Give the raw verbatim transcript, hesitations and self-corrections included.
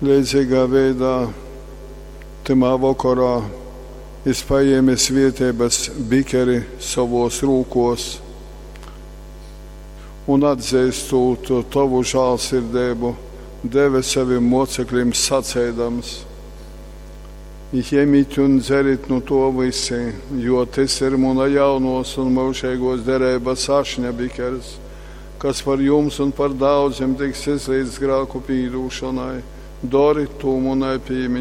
Līdzīgā veidā tamā vakarā es paņēmu svētības bikeri savos rūkos un atzīstot tavu žēlsirdību, deva saviem mocekļiem sacēdams: Ņemiet un dzeriet no to visi, jo tas ir mana jaunos un mūžīgos derības ašņa bikeris, kas par jums un par daudziem tiks izlīdz grēku pīdūšanai. Dariet to manai piemiņai.